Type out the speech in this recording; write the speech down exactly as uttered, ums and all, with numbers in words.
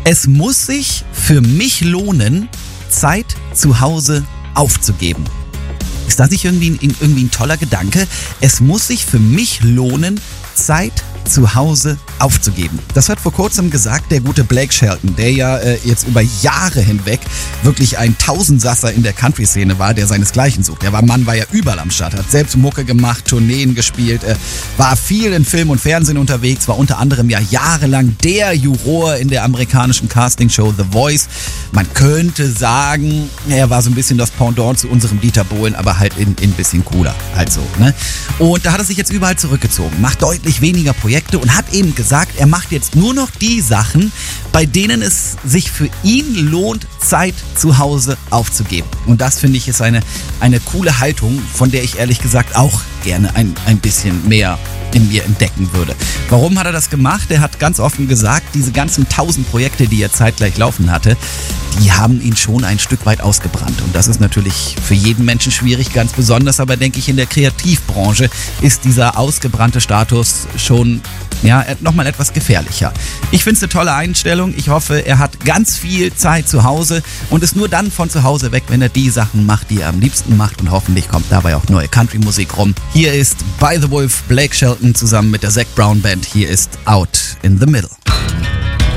Es muss sich für mich lohnen, Zeit zu Hause aufzugeben. Ist das nicht irgendwie ein, irgendwie ein toller Gedanke? Es muss sich für mich lohnen, Zeit zu Hause aufzugeben. Das hat vor kurzem gesagt der gute Blake Shelton, der ja äh, jetzt über Jahre hinweg wirklich ein Tausendsasser in der Country-Szene war, der seinesgleichen sucht. Der war, Mann war ja überall am Start, hat selbst Mucke gemacht, Tourneen gespielt, äh, war viel in Film und Fernsehen unterwegs, war unter anderem ja jahrelang der Juror in der amerikanischen Castingshow The Voice. Man könnte sagen, er war so ein bisschen das Pendant zu unserem Dieter Bohlen, aber halt in ein bisschen cooler. Halt so, ne? Und da hat er sich jetzt überall zurückgezogen, macht deutlich weniger Projekte und hat eben gesagt, er macht jetzt nur noch die Sachen, bei denen es sich für ihn lohnt, Zeit zu Hause aufzugeben. Und das, finde ich, ist eine, eine coole Haltung, von der ich ehrlich gesagt auch gerne ein, ein bisschen mehr in mir entdecken würde. Warum hat er das gemacht? Er hat ganz offen gesagt, diese ganzen tausend Projekte, die er zeitgleich laufen hatte, die haben ihn schon ein Stück weit ausgebrannt. Und das ist natürlich für jeden Menschen schwierig, ganz besonders, aber denke ich, in der Kreativbranche ist dieser ausgebrannte Status schon ja, nochmal etwas gefährlicher. Ich finde es eine tolle Einstellung. Ich hoffe, er hat ganz viel Zeit zu Hause und ist nur dann von zu Hause weg, wenn er die Sachen macht, die er am liebsten macht, und hoffentlich kommt dabei auch neue Country-Musik rum. Hier ist By the Wolf Blake Shelton zusammen mit der Zac Brown Band. Hier ist Out in the Middle.